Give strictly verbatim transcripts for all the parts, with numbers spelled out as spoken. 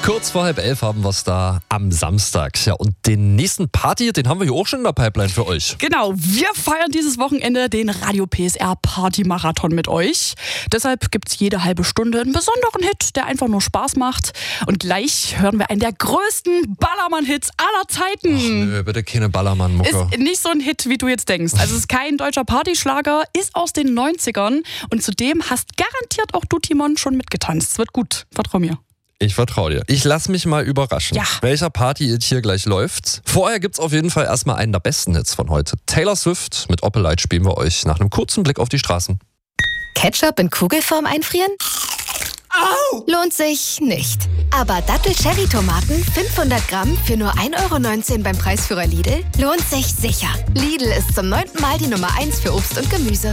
Kurz vor halb elf haben wir es da am Samstag. Ja, und den nächsten Party, den haben wir hier auch schon in der Pipeline für euch. Genau, wir feiern dieses Wochenende den Radio P S R Party-Marathon mit euch. Deshalb gibt es jede halbe Stunde einen besonderen Hit, der einfach nur Spaß macht. Und gleich hören wir einen der größten Ballermann-Hits aller Zeiten. Ach nö, bitte keine Ballermann-Mucke. Ist nicht so ein Hit, wie du jetzt denkst. Also es ist kein deutscher Partyschlager, ist aus den neunzigern. Und zudem hast garantiert auch du, Timon, schon mitgetanzt. Es wird gut, vertrau mir. Ich vertraue dir. Ich lass mich mal überraschen, ja. welcher Party hier gleich läuft. Vorher gibt's auf jeden Fall erstmal einen der besten Hits von heute. Taylor Swift mit Opelite spielen wir euch nach einem kurzen Blick auf die Straßen. Ketchup in Kugelform einfrieren? Au! Lohnt sich nicht. Aber Dattel-Cherry-Tomaten fünfhundert Gramm für nur ein Euro neunzehn beim Preisführer Lidl lohnt sich sicher. Lidl ist zum neunten Mal die Nummer eins für Obst und Gemüse.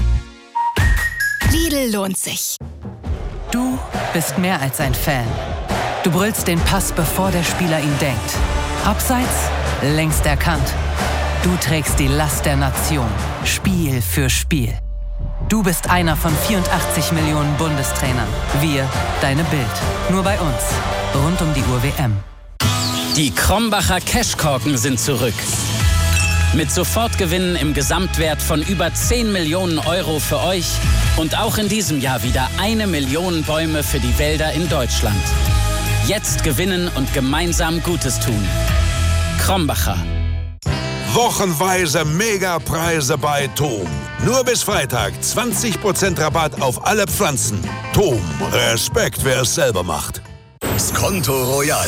Lidl lohnt sich. Du bist mehr als ein Fan. Du brüllst den Pass, bevor der Spieler ihn denkt. Abseits, längst erkannt. Du trägst die Last der Nation, Spiel für Spiel. Du bist einer von vierundachtzig Millionen Bundestrainern. Wir, deine Bild. Nur bei uns. Rund um die Uhr W M. Die Krombacher Cashkorken sind zurück. Mit Sofortgewinnen im Gesamtwert von über zehn Millionen Euro für euch und auch in diesem Jahr wieder eine Million Bäume für die Wälder in Deutschland. Jetzt gewinnen und gemeinsam Gutes tun. Krombacher. Wochenweise Megapreise bei Tom. Nur bis Freitag zwanzig Prozent Rabatt auf alle Pflanzen. Tom, Respekt, wer es selber macht. Skonto Royal.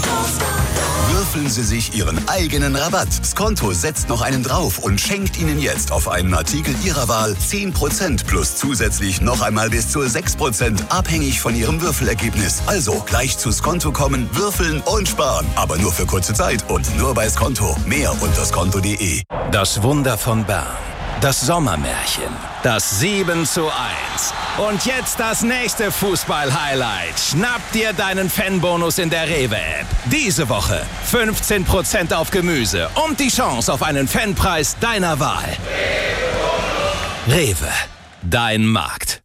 Würfeln Sie sich Ihren eigenen Rabatt. Skonto setzt noch einen drauf und schenkt Ihnen jetzt auf einen Artikel Ihrer Wahl zehn Prozent plus zusätzlich noch einmal bis zu sechs Prozent, abhängig von Ihrem Würfelergebnis. Also gleich zu Skonto kommen, würfeln und sparen. Aber nur für kurze Zeit und nur bei Skonto. Mehr unter skonto punkt de. Das Wunder von Bern. Das Sommermärchen. Das sieben zu eins. Und jetzt das nächste Fußball-Highlight. Schnapp dir deinen Fanbonus in der Rewe-App. Diese Woche fünfzehn Prozent auf Gemüse und die Chance auf einen Fanpreis deiner Wahl. Rewe, dein Markt.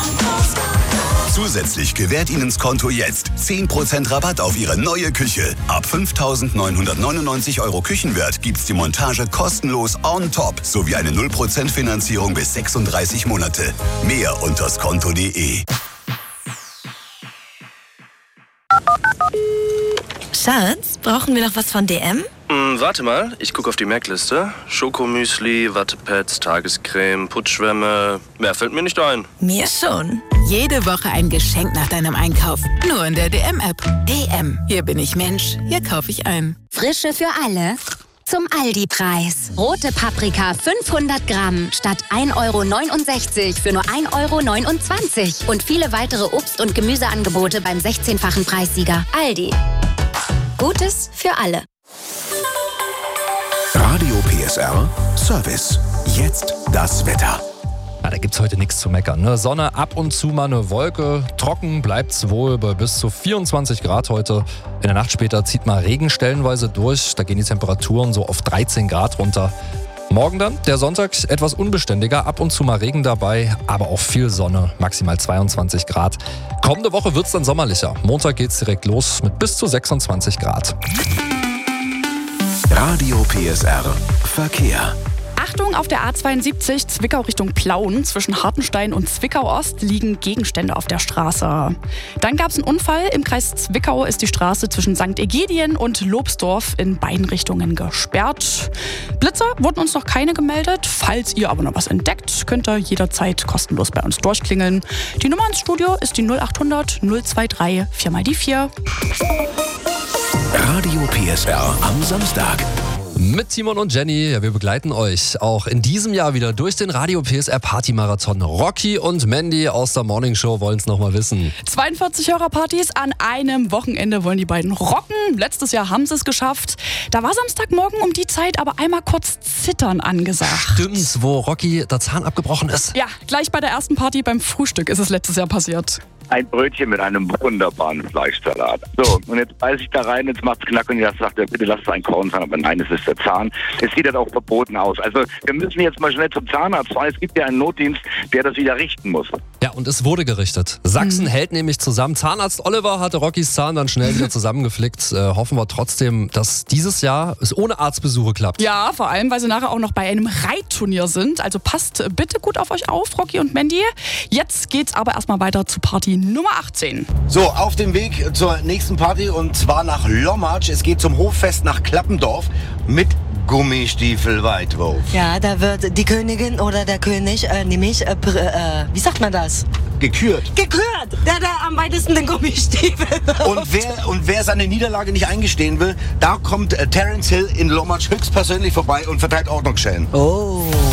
Zusätzlich gewährt Ihnen Skonto jetzt zehn Prozent Rabatt auf Ihre neue Küche. Ab fünftausendneunhundertneunundneunzig Euro Küchenwert gibt's die Montage kostenlos on top sowie eine null Prozent Finanzierung bis sechsunddreißig Monate. Mehr unter skonto punkt de. Schatz, brauchen wir noch was von D M? Hm, warte mal, ich gucke auf die Merkliste. Schokomüsli, Wattepads, Tagescreme, Putzschwämme. Mehr fällt mir nicht ein. Mir schon. Jede Woche ein Geschenk nach deinem Einkauf. Nur in der D M-App. D M. Hier bin ich Mensch. Hier kaufe ich ein. Frische für alle. Zum Aldi-Preis. Rote Paprika fünfhundert Gramm statt ein Euro neunundsechzig für nur ein Euro neunundzwanzig. Und viele weitere Obst- und Gemüseangebote beim sechzehnfachen Preissieger. Aldi. Gutes für alle. Radio P S R Service. Jetzt das Wetter. Ja, da gibt's heute nichts zu meckern. Ne? Sonne, ab und zu mal eine Wolke. Trocken bleibt's wohl bei bis zu vierundzwanzig Grad heute. In der Nacht später zieht mal Regen stellenweise durch. Da gehen die Temperaturen so auf dreizehn Grad runter. Morgen dann, der Sonntag, etwas unbeständiger. Ab und zu mal Regen dabei, aber auch viel Sonne. Maximal zweiundzwanzig Grad. Kommende Woche wird's dann sommerlicher. Montag geht's direkt los mit bis zu sechsundzwanzig Grad. Radio P S R Verkehr. Achtung, auf der A zweiundsiebzig Zwickau Richtung Plauen. Zwischen Hartenstein und Zwickau-Ost liegen Gegenstände auf der Straße. Dann gab es einen Unfall. Im Kreis Zwickau ist die Straße zwischen Sankt Egidien und Lobsdorf in beiden Richtungen gesperrt. Blitzer wurden uns noch keine gemeldet. Falls ihr aber noch was entdeckt, könnt ihr jederzeit kostenlos bei uns durchklingeln. Die Nummer ins Studio ist die null achthundert null drei vier mal die vier. Radio P S R am Samstag. Mit Timon und Jenny, ja, wir begleiten euch auch in diesem Jahr wieder durch den Radio P S R Party-Marathon. Rocky und Mandy aus der Morning Show wollen es nochmal wissen. zweiundvierzig Hörerpartys an einem Wochenende wollen die beiden rocken. Letztes Jahr haben sie es geschafft. Da war Samstagmorgen um die Zeit aber einmal kurz Zittern angesagt. Stimmt, wo Rocky der Zahn abgebrochen ist. Ja, gleich bei der ersten Party beim Frühstück ist es letztes Jahr passiert. Ein Brötchen mit einem wunderbaren Fleischsalat. So, und jetzt beiß ich da rein, jetzt macht's knack und jetzt sagt er, bitte lass es ein Korn sein, aber nein, es ist der Zahn. Es sieht halt auch verboten aus. Also wir müssen jetzt mal schnell zum Zahnarzt fahren. Es gibt ja einen Notdienst, der das wieder richten muss. Ja, und es wurde gerichtet. Sachsen mhm. hält nämlich zusammen. Zahnarzt Oliver hatte Rockys Zahn dann schnell wieder zusammengeflickt. Äh, hoffen wir trotzdem, dass dieses Jahr es ohne Arztbesuche klappt. Ja, vor allem, weil sie nachher auch noch bei einem Reitturnier sind. Also passt bitte gut auf euch auf, Rocky und Mandy. Jetzt geht's aber erstmal weiter zu Party Nummer achtzehn. So, auf dem Weg zur nächsten Party und zwar nach Lommatsch. Es geht zum Hoffest nach Klappendorf mit Gummistiefel Weitwurf. Ja, da wird die Königin oder der König äh, nämlich, äh, äh, wie sagt man das? Gekürt. Gekürt! Der, der am weitesten den Gummistiefel wirft. Und wer, und wer seine Niederlage nicht eingestehen will, da kommt äh, Terence Hill in Lommatsch höchstpersönlich vorbei und verteilt Ordnungsschellen. Oh.